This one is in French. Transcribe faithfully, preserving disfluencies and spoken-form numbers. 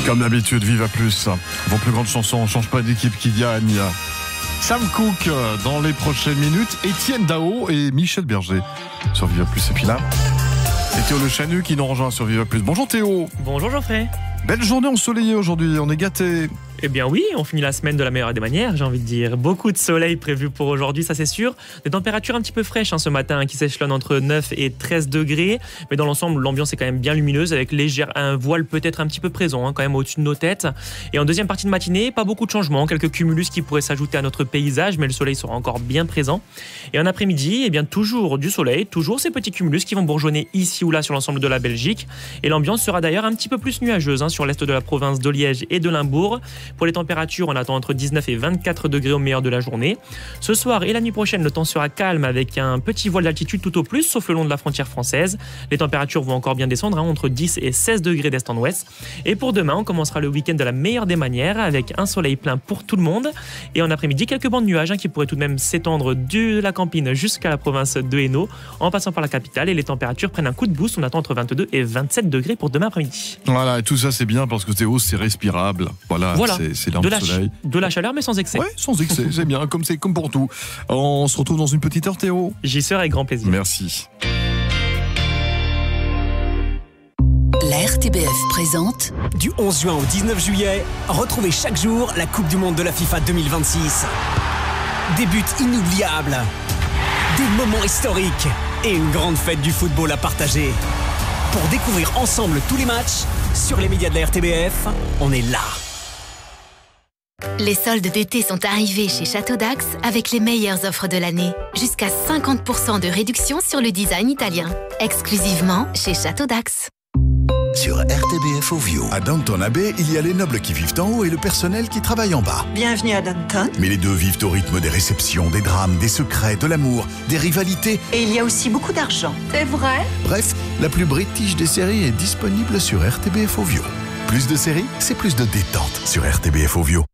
Comme d'habitude, Viva Plus, vos plus grandes chansons, on ne change pas d'équipe qui gagne. Sam Cooke dans les prochaines minutes, Étienne Dao et Michel Berger sur Viva Plus. Et puis là, c'est Théo Le Chanu qui nous rejoint sur Viva Plus. Bonjour Théo. Bonjour Geoffrey. Belle journée ensoleillée aujourd'hui, on est gâtés. Eh bien oui, on finit la semaine de la meilleure des manières, j'ai envie de dire. Beaucoup de soleil prévu pour aujourd'hui, ça c'est sûr. Des températures un petit peu fraîches hein, ce matin, hein, qui s'échelonnent entre neuf et treize degrés. Mais dans l'ensemble, l'ambiance est quand même bien lumineuse, avec légère, un voile peut-être un petit peu présent, hein, quand même au-dessus de nos têtes. Et en deuxième partie de matinée, pas beaucoup de changements, quelques cumulus qui pourraient s'ajouter à notre paysage, mais le soleil sera encore bien présent. Et en après-midi, eh bien toujours du soleil, toujours ces petits cumulus qui vont bourgeonner ici ou là sur l'ensemble de la Belgique. Et l'ambiance sera d'ailleurs un petit peu plus nuageuse hein, sur l'est de la province de Liège et de Limbourg. Pour les températures, on attend entre dix-neuf et vingt-quatre degrés au meilleur de la journée. Ce soir et la nuit prochaine, le temps sera calme avec un petit voile d'altitude tout au plus, sauf le long de la frontière française. Les températures vont encore bien descendre, hein, entre dix et seize degrés d'est en ouest. Et pour demain, on commencera le week-end de la meilleure des manières avec un soleil plein pour tout le monde. Et en après-midi, quelques bandes de nuages hein, qui pourraient tout de même s'étendre de la Campine jusqu'à la province de Hainaut, en passant par la capitale. Et les températures prennent un coup de boost. On attend entre vingt-deux et vingt-sept degrés pour demain après-midi. Voilà, et tout ça c'est bien parce que Théo, c'est respirable. Voilà, voilà. c'est, c'est l'arme de du la, soleil. De la chaleur, mais sans excès. Ouais, sans excès, c'est bien, comme c'est comme pour tout. On se retrouve dans une petite heure, Théo. J'y serai avec grand plaisir. Merci. La R T B F présente. Du onze juin au dix-neuf juillet, retrouvez chaque jour la Coupe du Monde de la FIFA deux mille vingt-six. Des buts inoubliables, des moments historiques et une grande fête du football à partager. Pour découvrir ensemble tous les matchs, sur les médias de la R T B F, on est là. Les soldes d'été sont arrivés chez Château d'Ax avec les meilleures offres de l'année. Jusqu'à cinquante pour cent de réduction sur le design italien. Exclusivement chez Château d'Ax. Sur R T B F Ovio. À Downton Abbey, il y a les nobles qui vivent en haut et le personnel qui travaille en bas. Bienvenue à Downton. Mais les deux vivent au rythme des réceptions, des drames, des secrets, de l'amour, des rivalités. Et il y a aussi beaucoup d'argent. C'est vrai? Bref, la plus british des séries est disponible sur R T B F Ovio. Plus de séries, c'est plus de détente sur R T B F Ovio.